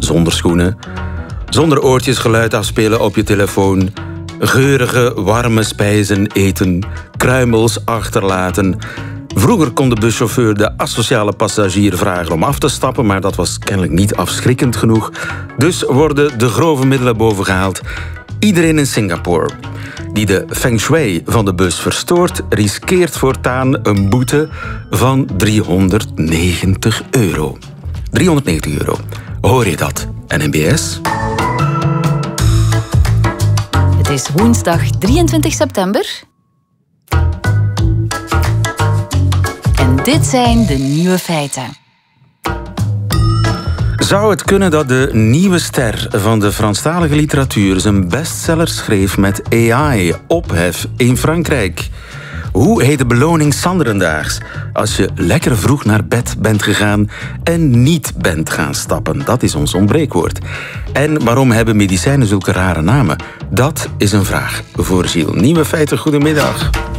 zonder schoenen. Zonder oortjesgeluid afspelen op je telefoon. Geurige, warme spijzen eten. Kruimels achterlaten. Vroeger kon de buschauffeur de asociale passagier vragen om af te stappen, maar dat was kennelijk niet afschrikkend genoeg. Dus worden de grove middelen bovengehaald. Iedereen in Singapore die de feng shui van de bus verstoort, riskeert voortaan een boete van €390. 390 euro. Hoor je dat, NMBS? Het is woensdag 23 september. En dit zijn de nieuwe feiten. Zou het kunnen dat de nieuwe ster van de Franstalige literatuur zijn bestseller schreef met AI, ophef in Frankrijk? Hoe heet de beloning Sanderendaags als je lekker vroeg naar bed bent gegaan en niet bent gaan stappen? Dat is ons ontbreekwoord. En waarom hebben medicijnen zulke rare namen? Dat is een vraag voor Gilles. Nieuwe feiten, goedemiddag.